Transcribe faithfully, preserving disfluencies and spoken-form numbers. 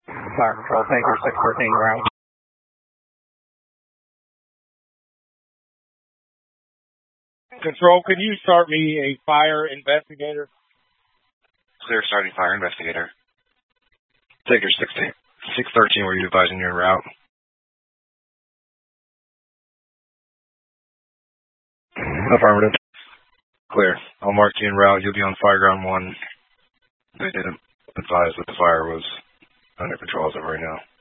Fire Control, Tanker six thirteen ground. Control, can you start me a fire investigator? Clear starting fire investigator. Taker sixteen, six thirteen, were you advising your route? Affirmative. Clear. I'll mark you en route. You'll be on fire ground one. They didn't advise that the fire was under control as of right now.